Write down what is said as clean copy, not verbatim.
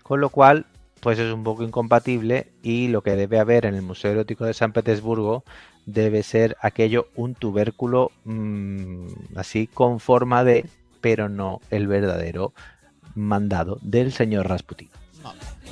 Con lo cual, pues es un poco incompatible y lo que debe haber en el Museo Erótico de San Petersburgo debe ser aquello un tubérculo así con forma de, pero no el verdadero mandado del señor Rasputín.